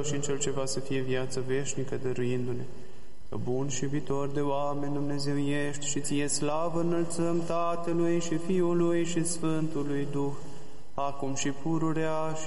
și în Cel ce va să fie viață veșnică, dăruindu-ne. Că bun și iubitor de oameni Dumnezeu ești și ție slavă înălțăm Tatălui și Fiului și Sfântului Duh, acum și pururea și